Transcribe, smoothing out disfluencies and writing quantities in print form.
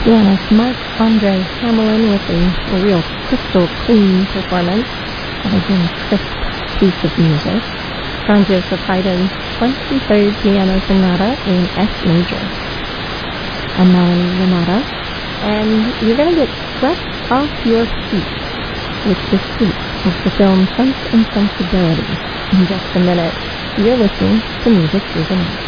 Pianist Marc-Andre Hamelin with a real crystal clean performance of a very crisp piece of music. Franz Joseph Haydn's 23rd Piano Sonata in F major. I'm Melanie Renata, and you're going to get swept off your feet with the sweep of the film Sense and Sensibility. In just a minute, you're listening to Music Through the Night.